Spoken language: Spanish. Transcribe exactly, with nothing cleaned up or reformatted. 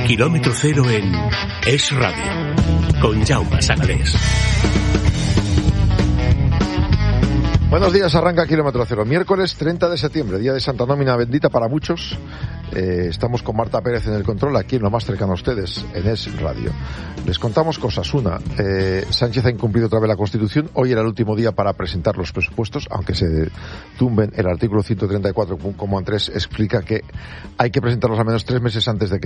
Kilómetro cero en Es Radio, con Jaume Sagalés. Buenos días, arranca Kilómetro Cero. Miércoles treinta de septiembre, día de Santa Nómina bendita para muchos. Eh, estamos con Marta Pérez en el control, aquí en lo más cercano a ustedes, en Es Radio. Les contamos cosas. Una, eh, Sánchez ha incumplido otra vez la Constitución. Hoy era el último día para presentar los presupuestos, aunque se tumben. El artículo ciento treinta y cuatro punto tres explica que hay que presentarlos al menos tres meses antes de que